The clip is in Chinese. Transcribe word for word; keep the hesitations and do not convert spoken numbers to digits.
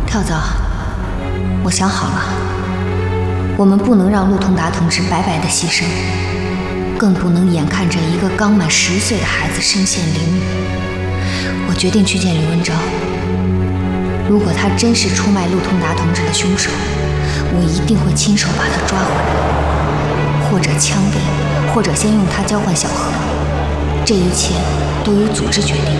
跳蚤，我想好了，我们不能让陆通达同志白白的牺牲，更不能眼看着一个刚满十岁的孩子身陷囹圄。我决定去见刘文昭，如果他真是出卖陆通达同志的凶手，我一定会亲手把他抓回来，或者枪毙，或者先用他交换小何，这一切都由组织决定。